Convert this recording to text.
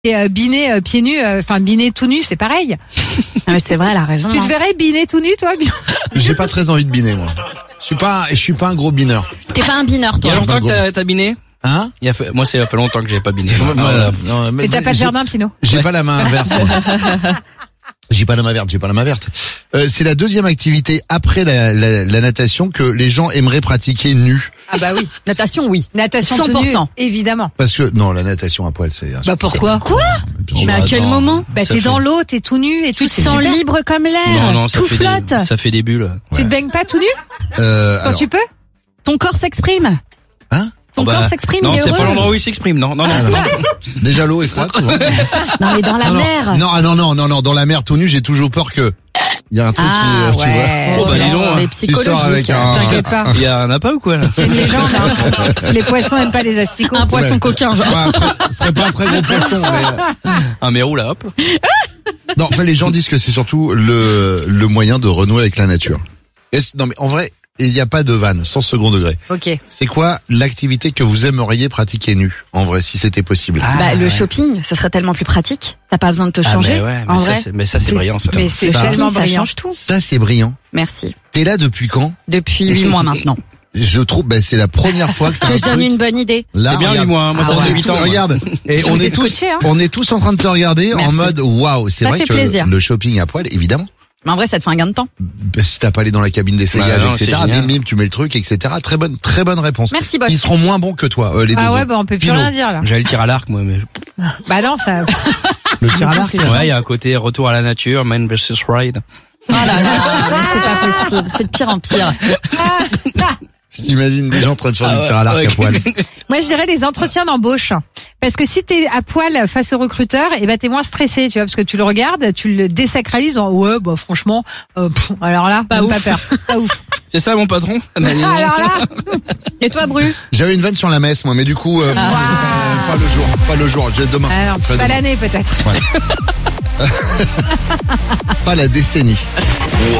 Et biné pieds nus, biné tout nu, c'est pareil. Ah, mais c'est vrai, elle a raison. Tu te verrais biné tout nu, toi, bien? J'ai pas très envie de biner, moi. Je suis pas un gros bineur. T'es pas un bineur, Il y toi. a longtemps que t'as biné? Hein? Moi, ça fait longtemps que j'ai pas biné. Non, mais Et t'as pas de jardin, Pino? J'ai pas la main verte. moi. J'ai pas la main verte. C'est la deuxième activité après la natation que les gens aimeraient pratiquer nus. Ah bah oui. Natation, oui. Natation tout 100%. nu, évidemment. Parce que, non, la natation à poil, c'est... Bah pourquoi? Quoi? Bien Mais à sûr. quel attends. moment? Bah Ça t'es fait- dans l'eau, t'es tout nu et tout. Tu te c'est sens super. libre comme l'air. Non, ça tout fait flotte. ça fait des bulles. Tu te baignes pas tout nu quand alors, tu peux? Ton corps s'exprime. Hein? Ton corps s'exprime, Non, il est c'est heureux. pas l'endroit où il s'exprime. Non. Déjà l'eau est froide, souvent. Non, mais dans la mer. Non, dans la mer tout nu, j'ai toujours peur que il y a un truc Ah, qui, tu vois. ouais. Oh, bah, dis donc, Mais hein. Tu sors avec psychologique. T'inquiète pas. Il y a un appât ou quoi là? C'est une légende, hein. Les poissons aiment pas les asticots. Un poisson coquin, genre. Ce serait pas un très gros poisson, mais... Un mérou là, hop. Non, enfin, les gens disent que c'est surtout le moyen de renouer avec la nature. Non, mais en vrai, il n'y a pas de vanne, sans second degré. Ok. C'est quoi l'activité que vous aimeriez pratiquer nu, en vrai, si c'était possible? Bah, le shopping, ce serait tellement plus pratique. T'as pas besoin de te changer. Mais en ça, vrai. mais ça, c'est brillant. Ça. Mais c'est Ça, tellement Ça brillant. change tout. Ça, c'est brillant. Merci. T'es là depuis quand? Depuis 8 mois maintenant. Je trouve, c'est la première fois que t'as Que un je donne truc. une bonne idée. Là, C'est bien, regarde. 8 mois, hein. Moi, ça On fait est 8 tous- ans. moi. Regarde. Et vous ai scotché, hein. on est tous en train de te regarder Merci. en mode waouh. C'est Ça vrai fait que plaisir. le shopping à poil, évidemment. Mais en vrai, ça te fait un gain de temps. Si t'as pas allé dans la cabine d'essayage, Bah non, etc. c'est génial. Bim, tu mets le truc, etc. Très bonne réponse. Merci, boss. Ils seront moins bons que toi, les deux. Ah ouais, autres. bah on peut plus Pinot. rien dire là. J'allais le tir à l'arc, moi, mais. Bah non, ça. Le tir à l'arc. Ouais, il y a un côté retour à la nature, man versus ride. Oh là là, mais c'est pas possible. C'est de pire en pire. J'imagine des gens en train de faire du tir à l'arc ouais. à poil. Moi, je dirais les entretiens d'embauche. Parce que si t'es à poil face au recruteur, t'es moins stressé, tu vois, parce que tu le regardes, tu le désacralises en ouais, bah franchement, alors là, Pas même ouf. pas peur. Pas ouf. C'est ça, mon patron? Bah, dis donc. Alors là, Et toi, Bru? J'avais une vanne sur la messe, moi, mais du coup, pas le jour, j'ai demain. alors, Très pas demain. l'année peut-être. Pas la décennie.